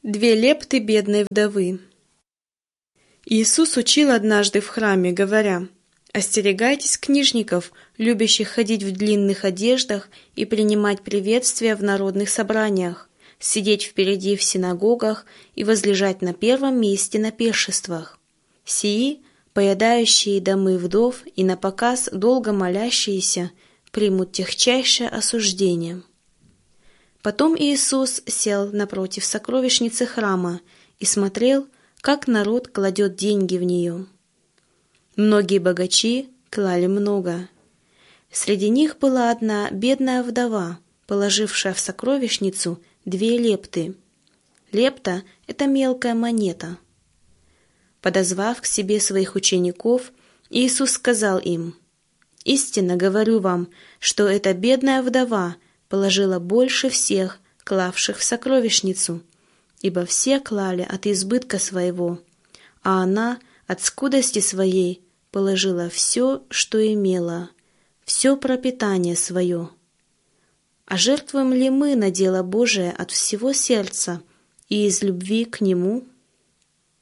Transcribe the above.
Две лепты бедной вдовы. Иисус учил однажды в храме, говоря: «Остерегайтесь книжников, любящих ходить в длинных одеждах и принимать приветствия в народных собраниях, сидеть впереди в синагогах и возлежать на первом месте на пиршествах. Сии, поедающие домы вдов и напоказ долго молящиеся, примут тягчайшее осуждение». Потом Иисус сел напротив сокровищницы храма и смотрел, как народ кладет деньги в нее. Многие богачи клали много. Среди них была одна бедная вдова, положившая в сокровищницу 2 лепты. Лепта — это мелкая монета. Подозвав к себе своих учеников, Иисус сказал им: «Истинно говорю вам, что эта бедная вдова положила больше всех, клавших в сокровищницу, ибо все клали от избытка своего, а она от скудости своей положила все, что имела, все пропитание свое. А жертвуем ли мы на дело Божие от всего сердца и из любви к Нему?»